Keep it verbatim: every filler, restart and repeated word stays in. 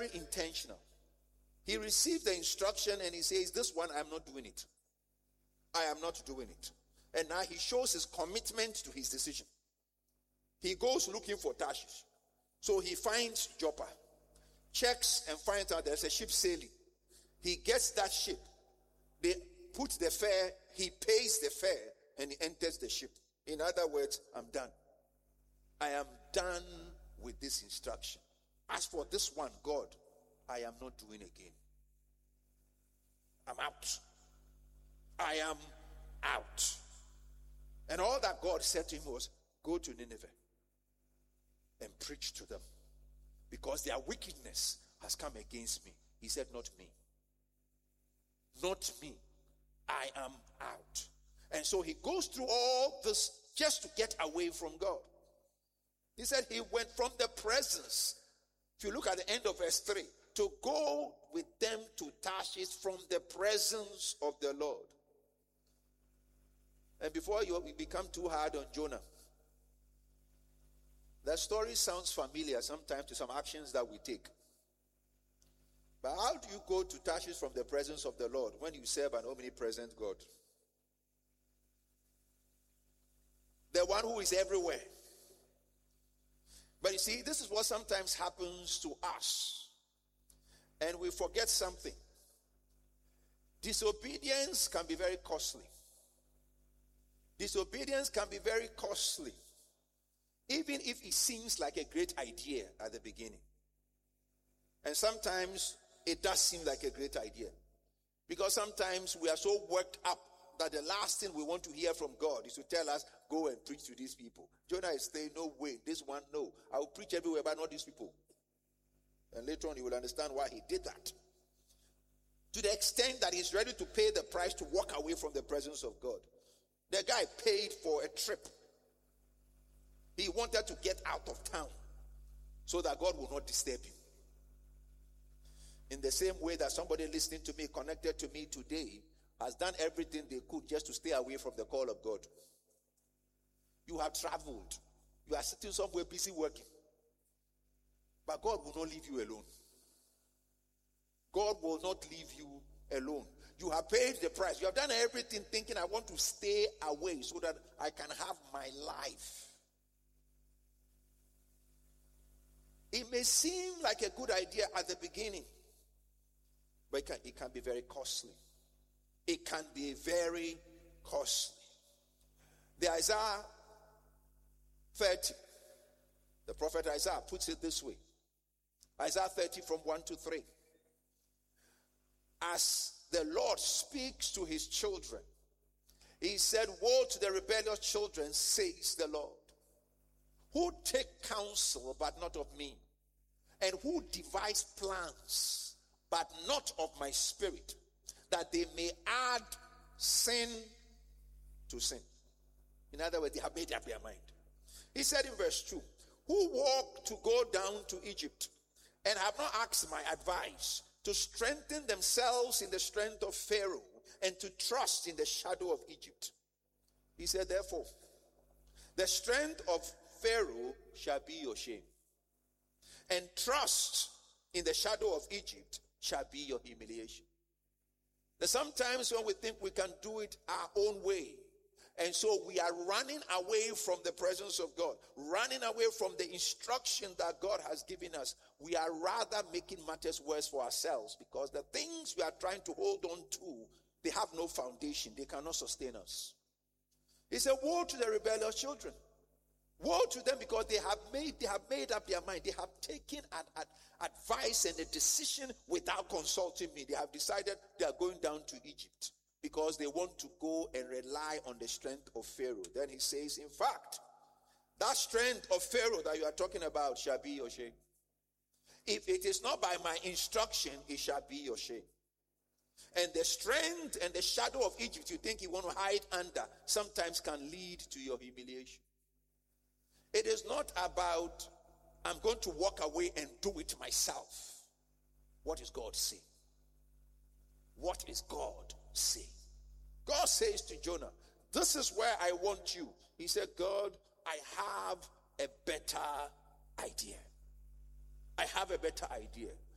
very intentional. He received the instruction and he says, this one, I'm not doing it. I am not doing it. And now he shows his commitment to his decision. He goes looking for Tarshish. So he finds Joppa, checks and finds out there's a ship sailing. He gets that ship. They put the fare, he pays the fare, and he enters the ship. In other words, I'm done. I am done with this instruction. As for this one, God, I am not doing again. I'm out. I am out. And all that God said to him was, go to Nineveh and preach to them, because their wickedness has come against me. He said, not me. Not me. I am out. And so he goes through all this just to get away from God. He said he went from the presence. If you look at the end of verse three, to go with them to Tarshish from the presence of the Lord. And before you become too hard on Jonah, that story sounds familiar sometimes to some actions that we take. But how do you go to Tarshish from the presence of the Lord when you serve an omnipresent God? The one who is everywhere. But you see, this is what sometimes happens to us. And we forget something. Disobedience can be very costly. Disobedience can be very costly. Even if it seems like a great idea at the beginning. And sometimes it does seem like a great idea. Because sometimes we are so worked up that the last thing we want to hear from God is to tell us, go and preach to these people. Jonah is saying, no way, this one, no. I will preach everywhere, but not these people. And later on you will understand why he did that. To the extent that he's ready to pay the price to walk away from the presence of God. The guy paid for a trip. He wanted to get out of town so that God will not disturb him. In the same way that somebody listening to me, connected to me today, has done everything they could just to stay away from the call of God. You have traveled. You are sitting somewhere busy working. But God will not leave you alone. God will not leave you alone. You have paid the price. You have done everything thinking, I want to stay away so that I can have my life. It may seem like a good idea at the beginning, but it can, it can be very costly. It can be very costly. The Isaiah thirty, the prophet Isaiah puts it this way. Isaiah thirty from one to three. As the Lord speaks to his children, he said, woe to the rebellious children, says the Lord, who take counsel but not of me, and who devise plans but not of my spirit, that they may add sin to sin. In other words, they have made up their mind. He said in verse two, who walk to go down to Egypt and have not asked my advice, to strengthen themselves in the strength of Pharaoh and to trust in the shadow of Egypt. He said, therefore, the strength of Pharaoh shall be your shame, and trust in the shadow of Egypt shall be your humiliation. Now, sometimes when we think we can do it our own way, and so we are running away from the presence of God, running away from the instruction that God has given us, we are rather making matters worse for ourselves, because the things we are trying to hold on to, they have no foundation. They cannot sustain us. He said, woe to the rebellious children. Woe to them, because they have made they have made up their mind. They have taken an, an advice and a decision without consulting me. They have decided they are going down to Egypt because they want to go and rely on the strength of Pharaoh. Then he says, in fact, that strength of Pharaoh that you are talking about shall be your shame. If it is not by my instruction, it shall be your shame. And the strength and the shadow of Egypt you think you want to hide under sometimes can lead to your humiliation. It is not about, I'm going to walk away and do it myself. What is God saying? What is God saying? God says to Jonah, this is where I want you. He said, God, I have a better idea. I have a better idea.